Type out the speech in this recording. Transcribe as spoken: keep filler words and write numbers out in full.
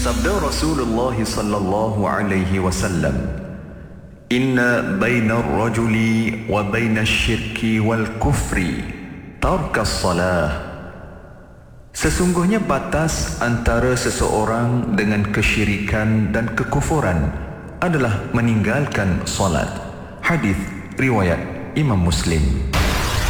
Sabda Rasulullah sallallahu alaihi wasallam, "Inna baina ar-rajuli wa baina asy-syirki wal kufri tarkas salah." Sesungguhnya batas antara seseorang dengan kesyirikan dan kekufuran adalah meninggalkan solat. Hadis riwayat Imam Muslim.